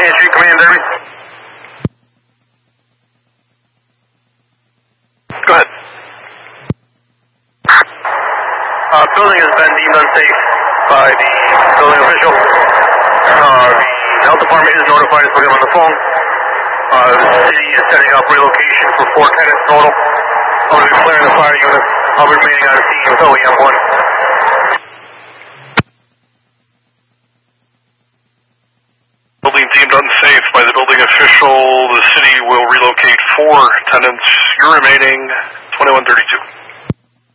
Washington Street, Command Derby. Go ahead. Building has been deemed unsafe by the building official. The health department is notified to put him on the phone. The city is setting up relocation for 4 tenants total. I'm going to be clearing the fire units. I'll be remaining on the scene with OEM 1. Building deemed unsafe by the building official. The city will relocate 4 tenants. You're remaining 2132.